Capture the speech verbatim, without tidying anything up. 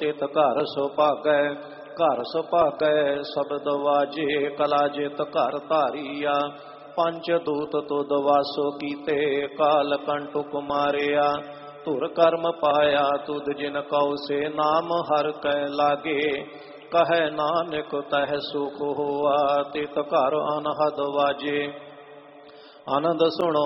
ਤਿਤ ਘਰ ਸੋ ਭਾਗੈ। ਘਰ ਸੋ ਭਾਗੈ ਸ਼ਬਦ ਵਾਜੇ ਕਲਾ ਜਿਤ ਘਰ ਧਾਰੀਆ। ਪੰਜ ਦੂਤ ਤੁਧ ਵਾਸੋ ਕੀਤੇ ਕਾਲ ਕੰਟੁਕ ਮਾਰਿਆ। ਧੁਰ ਕਰਮ ਪਾਇਆ ਤੁਧ ਜਿਨ ਕਉ ਸੇ ਨਾਮ ਹਰ ਕੈ ਲਾਗੇ। ਕਹੈ ਨਾਨਕ ਤਹਿ ਸੁਖ ਹੋਆ ਤਿਤ ਘਰ ਅਨਹਦ ਵਾਜੇ। ਆਨੰਦ ਸੁਣੋ